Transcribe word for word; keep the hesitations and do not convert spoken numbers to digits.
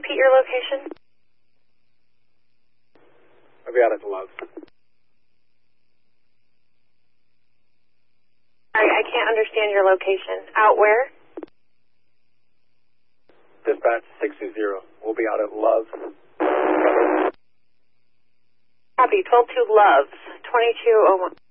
repeat your location? I'll be out at the Loves. Sorry, I can't understand your location. Out where? Dispatch six two zero. We'll be out at Loves. Copy, twelve two Loves, twenty-two oh one.